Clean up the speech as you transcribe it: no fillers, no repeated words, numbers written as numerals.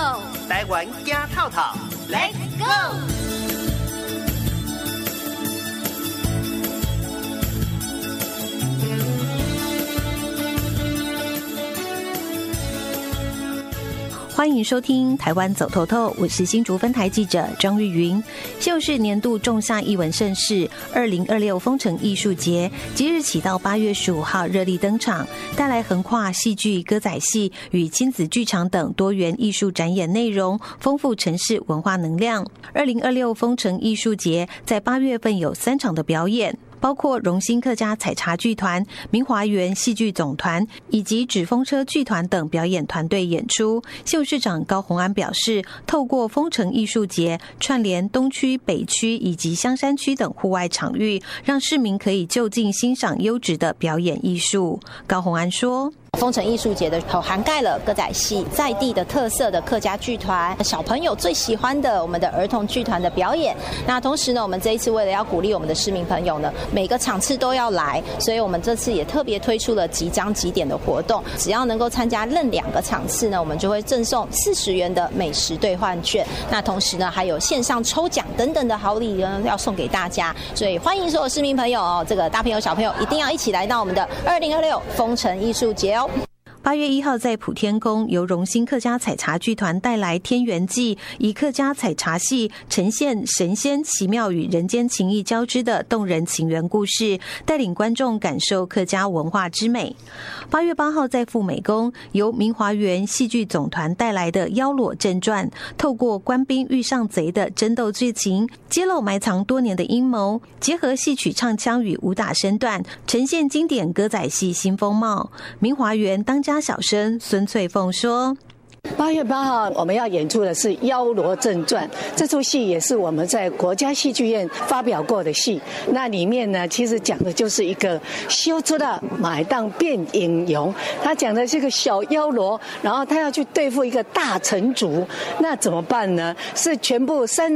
台湾行透透 ，Let's go！ 欢迎收听台湾走透透，我是新竹分台记者张玉云。就是年度仲夏艺文盛事2026风城艺术节，即日起到8月15号热力登场，带来横跨戏剧、歌仔戏与亲子剧场等多元艺术展演内容，丰富城市文化能量。2026风城艺术节在8月份有3场的表演，包括荣兴客家采茶剧团、明华园戏剧总团以及纸风车剧团等表演团队演出。秀市长高虹安表示，透过风城艺术节串联东区、北区以及香山区等户外场域，让市民可以就近欣赏优质的表演艺术。高虹安说， 风城艺术节的涵盖了歌仔戏、在地的特色的客家剧团、小朋友最喜欢的我们的儿童剧团的表演。那同时呢，我们这一次为了要鼓励我们的市民朋友呢，每个场次都要来，所以我们这次也特别推出了即将几点的活动，只要能够参加任2个场次呢，我们就会赠送40元的美食兑换券。那同时呢，还有线上抽奖等等的好礼呢要送给大家，所以欢迎所有市民朋友哦，这个大朋友小朋友一定要一起来到我们的2026风城艺术节哦。 8月1号在普天宫，由荣兴客家采茶剧团带来《天元记》，以客家采茶戏呈现神仙奇妙与人间情谊交织的动人情缘故事，带领观众感受客家文化之美。8月8号在富美宫，由明华园戏剧总团带来的《妖裸正传》，透过官兵遇上贼的争斗剧情，揭露埋藏多年的阴谋，结合戏曲唱腔与武打身段，呈现经典歌仔戏新风貌。明华园当家小生孙翠凤说 ，8月8号我们要演出的是《妖罗正传》，这出戏也是我们在国家戏剧院发表过的戏。那里面呢，其实讲的就是一个修出了买当变英雄，他讲的这个小妖罗，然后他要去对付一个大城主，那怎么办呢？是全部